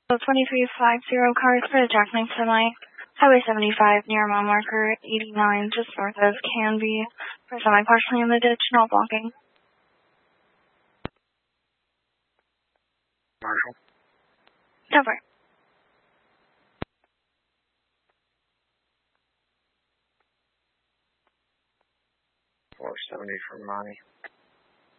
So 2350 cars for the Jackknife Semi, Highway 75 near mile marker 89, just north of Canby, for semi partially in the ditch, not blocking. Marshall. Cover. 470 for Monty.